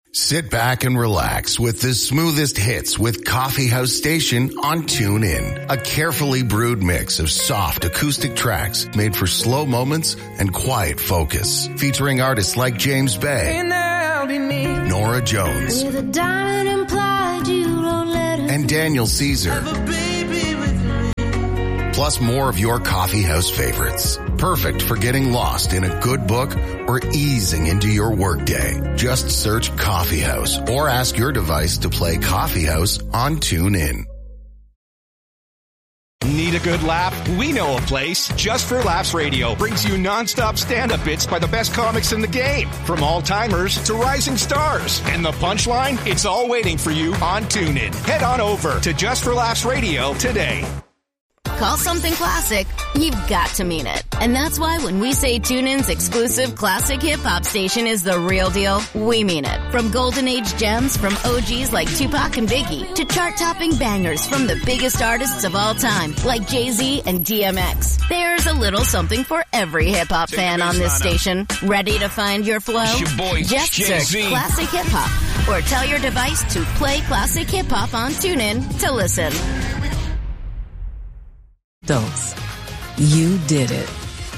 Sit back and relax with the smoothest hits with Coffee House Station on TuneIn. A carefully brewed mix of soft acoustic tracks made for slow moments and quiet focus. Featuring artists like James Bay, Nora Jones, and Daniel Caesar. Plus more of your coffee house favorites. Perfect for getting lost in a good book or easing into your workday. Just search Coffee House or ask your device to play Coffee House on TuneIn. Need a good laugh? We know a place. Just for Laughs Radio brings you nonstop stand-up bits by the best comics in the game. From all-timers to rising stars. And the punchline? It's all waiting for you on TuneIn. Head on over to Just for Laughs Radio today. Call something classic, you've got to mean it. And that's why when we say TuneIn's exclusive classic hip-hop station is the real deal, we mean it. From golden age gems from OGs like Tupac and Biggie to chart-topping bangers from the biggest artists of all time like Jay-Z and DMX. There's a little something for every hip-hop fan on this station. Ready to find your flow? Just search Classic Hip-Hop or tell your device to play Classic Hip-Hop on TuneIn to listen. You did it.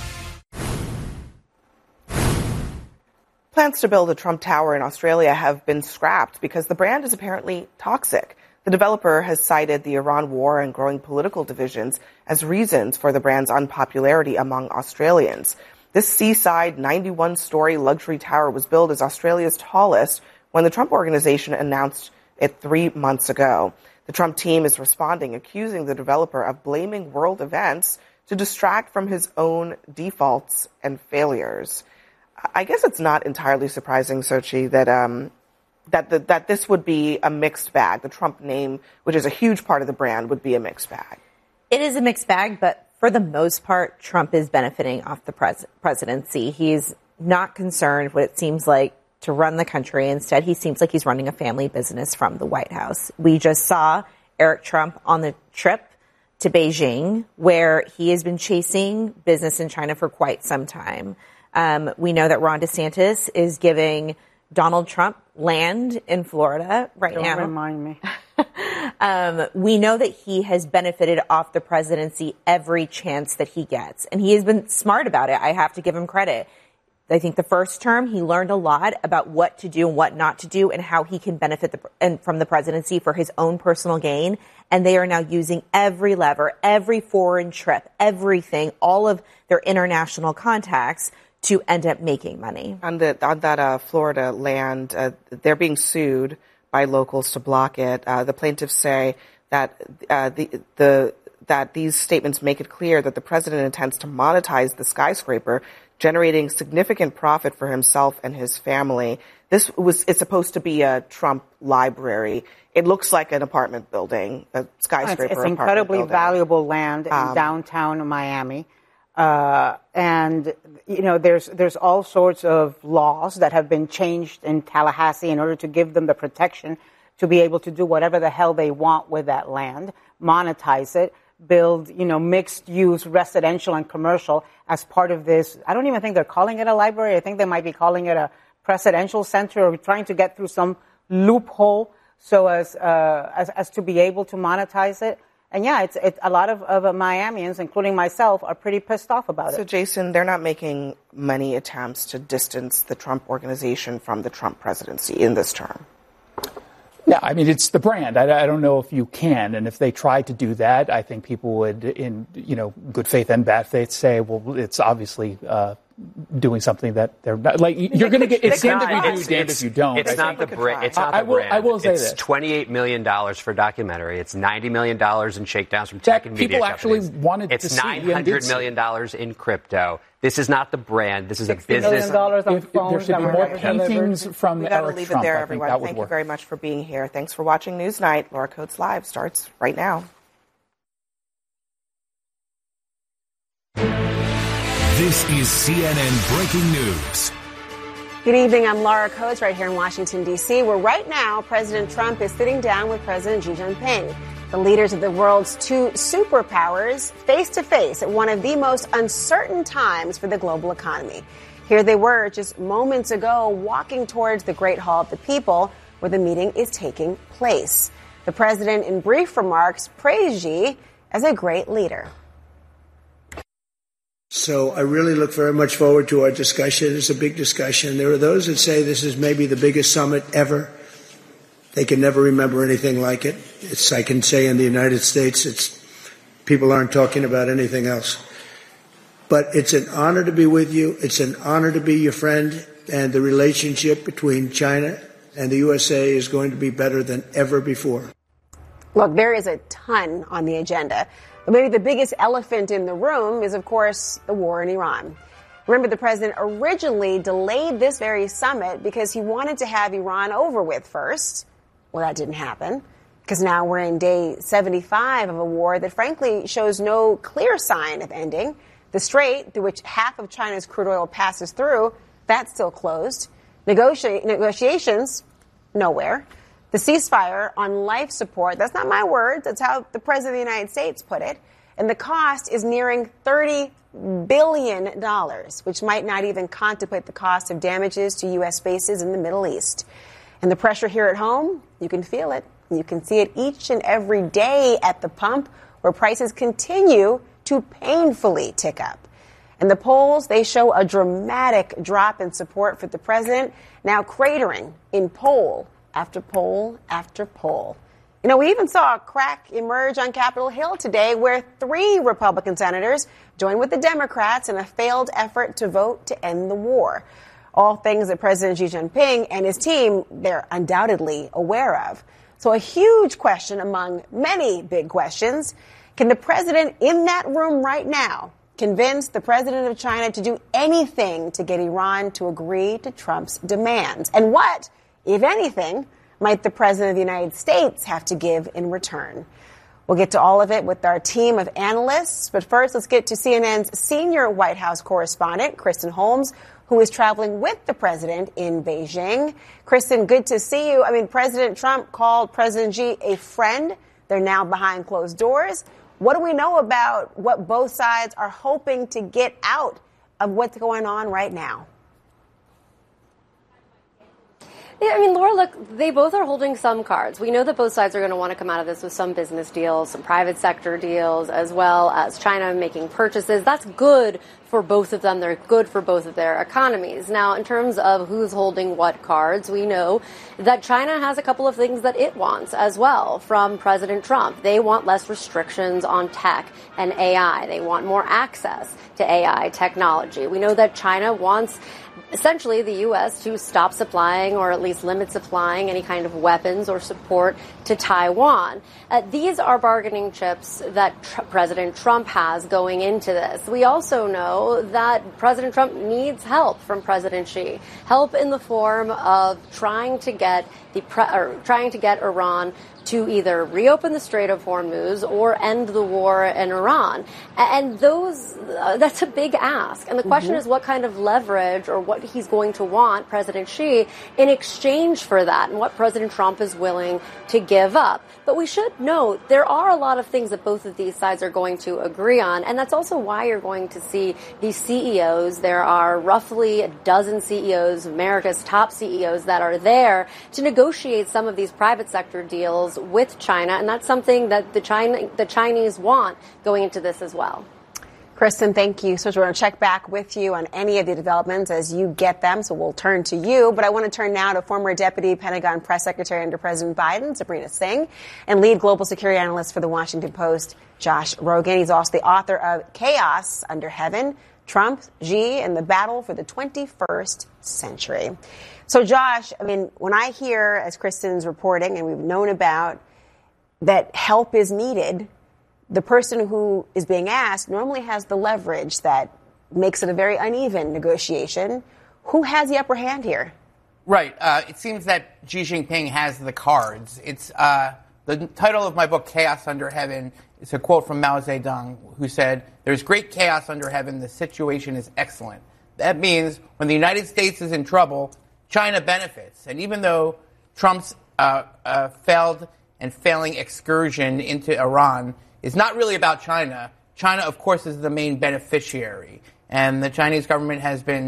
Plans to build a Trump Tower in Australia have been scrapped because the brand is apparently toxic. The developer has cited the Iran war and growing political divisions as reasons for the brand's unpopularity among Australians. This seaside 91-story luxury tower was billed as Australia's tallest when the Trump Organization announced it 3 months ago. The Trump team is responding, accusing the developer of blaming world events to distract from his own defaults and failures. I guess it's not entirely surprising, Sochi, that this would be a mixed bag. The Trump name, which is a huge part of the brand, would be a mixed bag. It is a mixed bag, but for the most part, Trump is benefiting off the presidency. He's not concerned what it seems like to run the country. Instead, he seems like he's running a family business from the White House. We just saw Eric Trump on the trip to Beijing, where he has been chasing business in China for quite some time. We know that Ron DeSantis is giving Donald Trump land in Florida right now. Don't remind me. We know that he has benefited off the presidency every chance that he gets, and he has been smart about it. I have to give him credit. I think the first term, he learned a lot about what to do and what not to do and how he can benefit from the presidency for his own personal gain. And they are now using every lever, every foreign trip, everything, all of their international contacts to end up making money. On that Florida land, they're being sued by locals to block it. The plaintiffs say that that these statements make it clear that the president intends to monetize the skyscraper, generating significant profit for himself and his family. It's supposed to be a Trump library. It looks like an apartment building, a skyscraper. It's incredibly valuable land in downtown Miami. And, you know, there's all sorts of laws that have been changed in Tallahassee in order to give them the protection to be able to do whatever the hell they want with that land, monetize it, build, you know, mixed use residential and commercial as part of this. I don't even think they're calling it a library. I think they might be calling it a presidential center, or trying to get through some loophole so as to be able to monetize it. And yeah, it's a lot of Miamians, including myself, are pretty pissed off about it. So Jason, they're not making many attempts to distance the Trump Organization from the Trump presidency in this term. Yeah, I mean, it's the brand. I don't know if you can. And if they tried to do that, I think people would, in, you know, good faith and bad faith, say, well, it's obviously doing something that they're not. Like, you're going to get, it's damned if you do, damned if you don't. It's not the brand. It's not the brand. I will say this. It's $28 million for a documentary. It's $90 million in shakedowns from tech and media companies. People actually wanted to see. It's $900 million in crypto. This is not the brand. This is a business. $60 million on phones. There should be more paintings from Eric Trump. We got to leave it there, everyone. Thank you very much for being here. Thanks for watching Newsnight. Laura Coates Live starts right now. This is CNN Breaking News. Good evening. I'm Laura Coates right here in Washington, D.C., where right now President Trump is sitting down with President Xi Jinping. The leaders of the world's two superpowers face to face at one of the most uncertain times for the global economy. Here they were just moments ago walking towards the Great Hall of the People where the meeting is taking place. The president, in brief remarks, praised Xi as a great leader. So I really look very much forward to our discussion. It's a big discussion. There are those that say this is maybe the biggest summit ever. They can never remember anything like it. I can say in the United States, people aren't talking about anything else. But it's an honor to be with you. It's an honor to be your friend. And the relationship between China and the USA is going to be better than ever before. Look, there is a ton on the agenda. But maybe the biggest elephant in the room is, of course, the war in Iran. Remember, the president originally delayed this very summit because he wanted to have Iran over with first. Well, that didn't happen because now we're in day 75 of a war that, frankly, shows no clear sign of ending. The strait, through which half of China's crude oil passes through, that's still closed. Negotiations, nowhere. The ceasefire on life support, that's not my words, that's how the President of the United States put it. And the cost is nearing $30 billion, which might not even contemplate the cost of damages to U.S. bases in the Middle East. And the pressure here at home, you can feel it. You can see it each and every day at the pump, where prices continue to painfully tick up. And the polls, they show a dramatic drop in support for the president, now cratering in poll after poll after poll. You know, we even saw a crack emerge on Capitol Hill today where 3 Republican senators joined with the Democrats in a failed effort to vote to end the war. All things that President Xi Jinping and his team, they're undoubtedly aware of. So a huge question among many big questions. Can the president in that room right now convince the president of China to do anything to get Iran to agree to Trump's demands? And what, if anything, might the president of the United States have to give in return? We'll get to all of it with our team of analysts. But first, let's get to CNN's senior White House correspondent, Kristen Holmes, who is traveling with the president in Beijing. Kristen, good to see you. I mean, President Trump called President Xi a friend. They're now behind closed doors. What do we know about what both sides are hoping to get out of what's going on right now? Yeah, I mean, Laura, look, they both are holding some cards. We know that both sides are going to want to come out of this with some business deals, some private sector deals, as well as China making purchases. That's good for both of them. They're good for both of their economies. Now, in terms of who's holding what cards, we know that China has a couple of things that it wants as well from President Trump. They want less restrictions on tech and AI. They want more access to AI technology. We know that China wants essentially the U.S. to stop supplying or at least limit supplying any kind of weapons or support to Taiwan. These are bargaining chips that President Trump has going into this. We also know that President Trump needs help from President Xi, help in the form of trying to get Iran to either reopen the Strait of Hormuz or end the war in Iran. And that's a big ask. And the question is what kind of leverage or what he's going to want, President Xi, in exchange for that and what President Trump is willing to give up. But we should note there are a lot of things that both of these sides are going to agree on. And that's also why you're going to see these CEOs. There are roughly a dozen CEOs, America's top CEOs, that are there to negotiate some of these private sector deals with China, and that's something that the Chinese want going into this as well. Kristen, thank you. So we're going to check back with you on any of the developments as you get them, so we'll turn to you. But I want to turn now to former Deputy Pentagon Press Secretary under President Biden, Sabrina Singh, and lead global security analyst for The Washington Post, Josh Rogin. He's also the author of Chaos Under Heaven, Trump, Xi, and the Battle for the 21st Century. So, Josh, I mean, when I hear, as Kristen's reporting, and we've known about, that help is needed, the person who is being asked normally has the leverage that makes it a very uneven negotiation. Who has the upper hand here? Right. It seems that Xi Jinping has the cards. It's the title of my book, Chaos Under Heaven. It's a quote from Mao Zedong, who said, "There's great chaos under heaven. The situation is excellent." That means when the United States is in trouble, China benefits. And even though Trump's failed and failing excursion into Iran is not really about China, China, of course, is the main beneficiary. And the Chinese government has been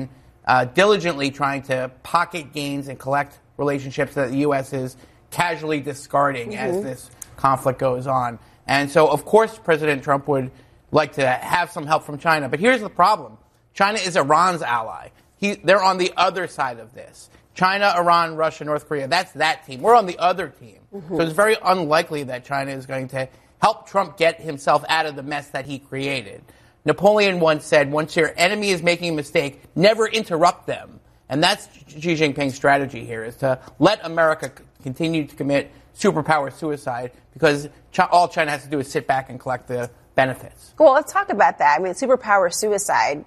diligently trying to pocket gains and collect relationships that the U.S. is casually discarding as this conflict goes on. And so, of course, President Trump would like to have some help from China. But here's the problem. China is Iran's ally. They're on the other side of this. China, Iran, Russia, North Korea, that's that team. We're on the other team. So it's very unlikely that China is going to help Trump get himself out of the mess that he created. Napoleon once said, once your enemy is making a mistake, never interrupt them. And that's Xi Jinping's strategy here, is to let America continue to commit superpower suicide because all China has to do is sit back and collect the benefits. Well, let's talk about that. I mean, superpower suicide,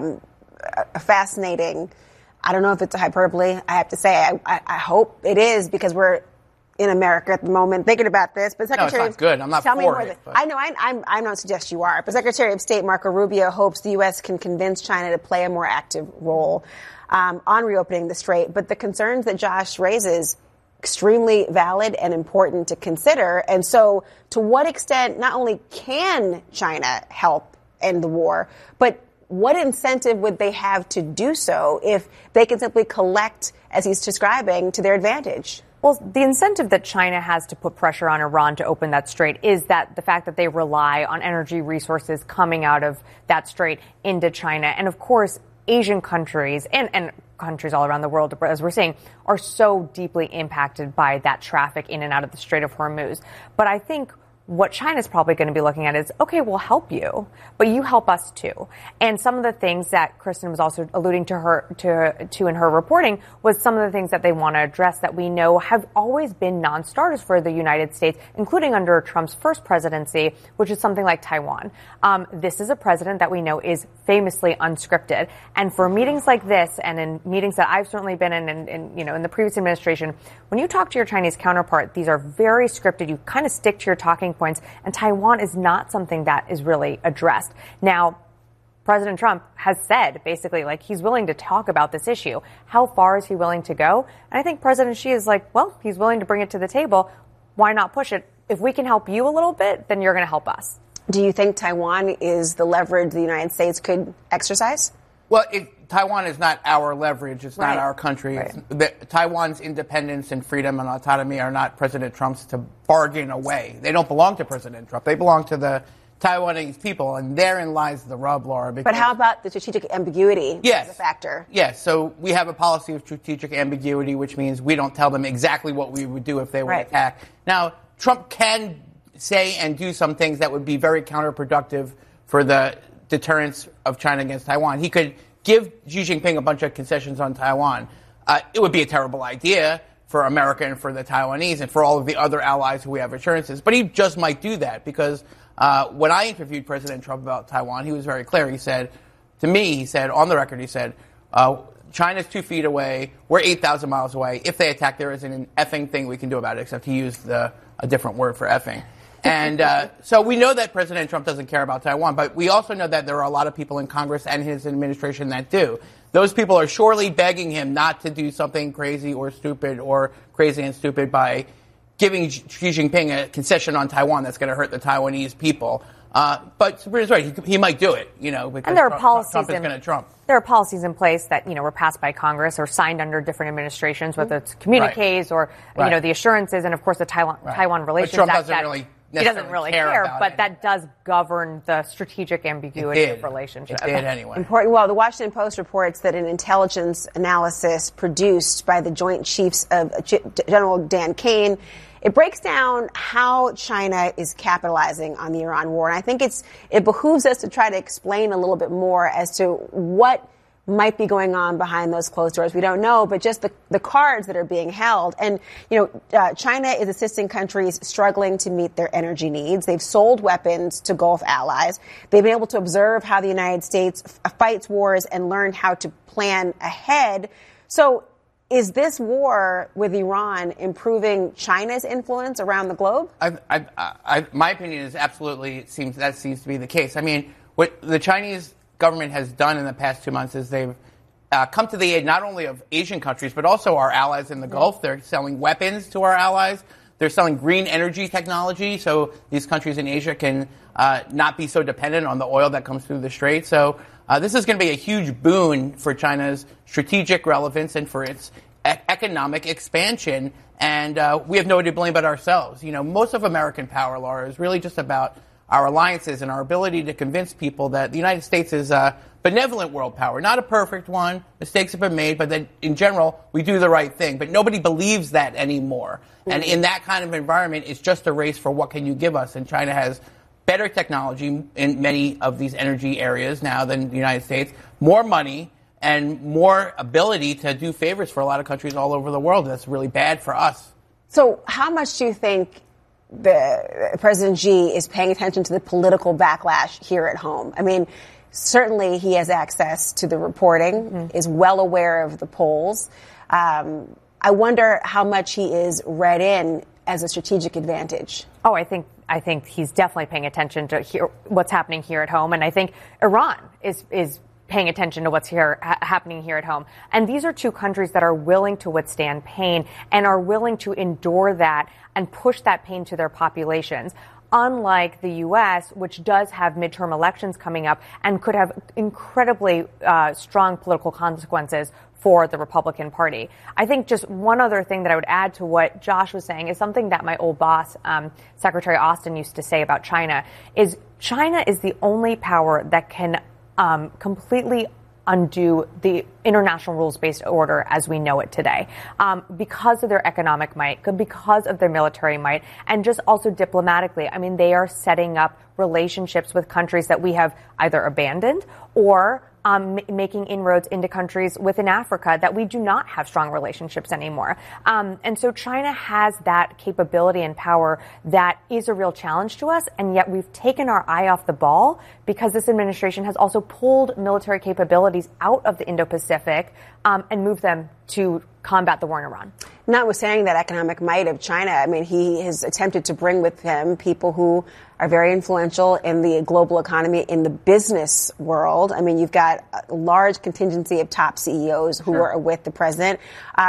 fascinating. I don't know if it's a hyperbole. I have to say, I hope it is because we're in America at the moment thinking about this. But Secretary, no, it's not good. I'm not tell for me more it. I know. I don't suggest you are. But Secretary of State Marco Rubio hopes the U.S. can convince China to play a more active role on reopening the strait. But the concerns that Josh raises, extremely valid and important to consider. And so, to what extent not only can China help end the war, but what incentive would they have to do so if they can simply collect, as he's describing, to their advantage? Well, the incentive that China has to put pressure on Iran to open that strait is that the fact that they rely on energy resources coming out of that strait into China. And of course, Asian countries and countries all around the world, as we're seeing, are so deeply impacted by that traffic in and out of the Strait of Hormuz. But I think what China's probably going to be looking at is, okay, we'll help you, but you help us too. And some of the things that Kristen was also alluding to in her reporting was some of the things that they want to address that we know have always been non-starters for the United States, including under Trump's first presidency, which is something like Taiwan. This is a president that we know is famously unscripted. And for meetings like this, and in meetings that I've certainly been in, in the previous administration, when you talk to your Chinese counterpart, these are very scripted. You kind of stick to your talking points, and Taiwan is not something that is really addressed. Now, President Trump has said basically like he's willing to talk about this issue. How far is he willing to go? And I think President Xi is like, well, he's willing to bring it to the table. Why not push it? If we can help you a little bit, then you're going to help us. Do you think Taiwan is the leverage the United States could exercise? Well, Taiwan is not our leverage. It's not our country. Right. Taiwan's independence and freedom and autonomy are not President Trump's to bargain away. They don't belong to President Trump. They belong to the Taiwanese people, and therein lies the rub, Laura. But how about the strategic ambiguity as a factor? Yes. So we have a policy of strategic ambiguity, which means we don't tell them exactly what we would do if they were attacked. Now, Trump can say and do some things that would be very counterproductive for the deterrence of China against Taiwan. He could give Xi Jinping a bunch of concessions on Taiwan. It would be a terrible idea for America and for the Taiwanese and for all of the other allies who we have assurances. But he just might do that because when I interviewed President Trump about Taiwan, he was very clear. He said, to me, he said, on the record, he said, China's 2 feet away. We're 8,000 miles away. If they attack, there isn't an effing thing we can do about it, except he used a different word for effing. And so we know that President Trump doesn't care about Taiwan, but we also know that there are a lot of people in Congress and his administration that do. Those people are surely begging him not to do something crazy or stupid or crazy and stupid by giving Xi Jinping a concession on Taiwan that's going to hurt the Taiwanese people. But Sabrina's right. He might do it, because and there are policies Trump is going to Trump. There are policies in place that, were passed by Congress or signed under different administrations, whether it's communiques or, the assurances and, of course, the Taiwan Relations Trump Act. He doesn't really care, but that does govern the strategic ambiguity of relationship. It did anyway. Important. Well, the Washington Post reports that an intelligence analysis produced by the Joint Chiefs of General Dan Kane, it breaks down how China is capitalizing on the Iran war. And I think it behooves us to try to explain a little bit more as to what might be going on behind those closed doors. We don't know, but just the cards that are being held. And, China is assisting countries struggling to meet their energy needs. They've sold weapons to Gulf allies. They've been able to observe how the United States fights wars and learn how to plan ahead. So is this war with Iran improving China's influence around the globe? My opinion is absolutely seems to be the case. I mean, what the Chinese government has done in the past 2 months is they've come to the aid not only of Asian countries, but also our allies in the Gulf. They're selling weapons to our allies. They're selling green energy technology so these countries in Asia can not be so dependent on the oil that comes through the strait. So This is going to be a huge boon for China's strategic relevance and for its economic expansion. And we have nobody to blame but ourselves. You know, most of American power, Laura, is really just about our alliances and our ability to convince people that the United States is a benevolent world power, not a perfect one. Mistakes have been made, but that in general, we do the right thing. But nobody believes that anymore. Mm-hmm. And in that kind of environment, it's just a race for what can you give us. And China has better technology in many of these energy areas now than the United States, more money, and more ability to do favors for a lot of countries all over the world. That's really bad for us. So how much do you think the President Xi is paying attention to the political backlash here at home? I mean, certainly he has access to the reporting, is well aware of the polls. I wonder how much he is read in as a strategic advantage. Oh, I think he's definitely paying attention to what's happening here at home. And I think Iran is paying attention to what's happening here at home. And these are two countries that are willing to withstand pain and are willing to endure that and push that pain to their populations. Unlike the U.S., which does have midterm elections coming up and could have incredibly strong political consequences for the Republican Party. I think just one other thing that I would add to what Josh was saying is something that my old boss, Secretary Austin, used to say about China, is China is the only power that can completely undo the international rules-based order as we know it today, because of their economic might, because of their military might, and just also diplomatically. I mean, they are setting up relationships with countries that we have either abandoned or making inroads into countries within Africa that we do not have strong relationships anymore. And so China has that capability and power that is a real challenge to us, and yet we've taken our eye off the ball because this administration has also pulled military capabilities out of the Indo-Pacific and moved them to combat the war in Iran. Notwithstanding that economic might of China, I mean, he has attempted to bring with him people who are very influential in the global economy, in the business world. I mean, you've got a large contingency of top CEOs who are with the president.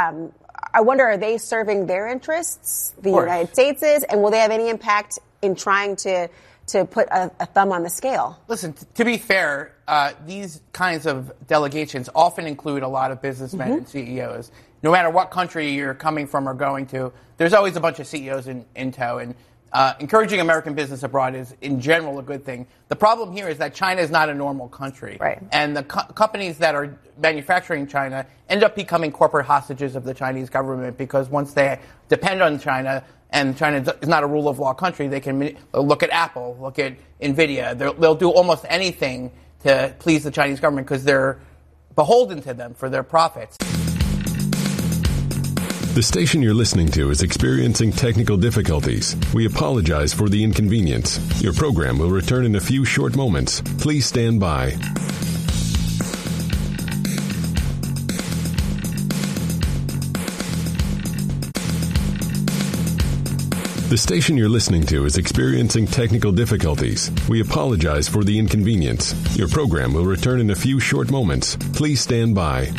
I wonder, are they serving their interests, the United States is, and will they have any impact in trying to put a thumb on the scale? Listen, to be fair, these kinds of delegations often include a lot of businessmen and CEOs. No matter what country you're coming from or going to, there's always a bunch of CEOs in tow. And encouraging American business abroad is, in general, a good thing. The problem here is that China is not a normal country. Right. And the companies that are manufacturing China end up becoming corporate hostages of the Chinese government because once they depend on China, and China is not a rule of law country, they can look at Apple, look at NVIDIA. They'll do almost anything to please the Chinese government because they're beholden to them for their profits. The station you're listening to is experiencing technical difficulties. We apologize for the inconvenience. Your program will return in a few short moments. Please stand by. The station you're listening to is experiencing technical difficulties. We apologize for the inconvenience. Your program will return in a few short moments. Please stand by.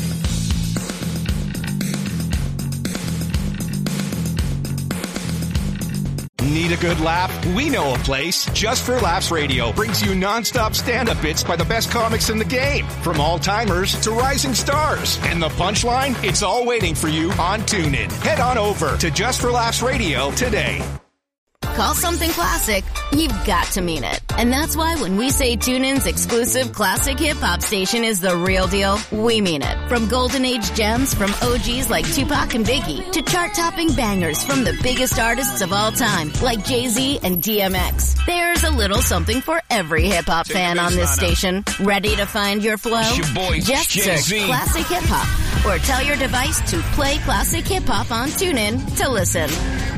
Need a good laugh? We know a place. Just for Laughs Radio brings you nonstop stand-up bits by the best comics in the game. From all-timers to rising stars. And the punchline? It's all waiting for you on TuneIn. Head on over to Just for Laughs Radio today. Call something classic, you've got to mean it. And that's why when we say TuneIn's exclusive classic hip-hop station is the real deal, we mean it. From golden age gems from OGs like Tupac and Biggie to chart-topping bangers from the biggest artists of all time like Jay-Z and DMX. There's a little something for every hip-hop fan on this station. Ready to find your flow? Just search Classic Hip Hop or tell your device to play Classic Hip Hop on TuneIn to listen.